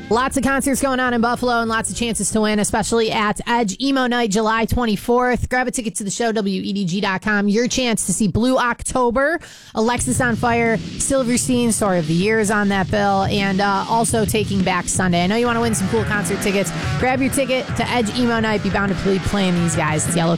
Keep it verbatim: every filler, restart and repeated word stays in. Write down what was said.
Lots of concerts going on in Buffalo and lots of chances to win, especially at Edge Emo Night, July twenty-fourth. Grab a ticket to the show, W E D G dot com. Your chance to see Blue October, Alexis on Fire, Silverstein, Story of the Year is on that bill, and uh, also Taking Back Sunday. I know you want to win some cool concert tickets. Grab your ticket to Edge Emo Night. Be bound to be playing these guys. It's Yellow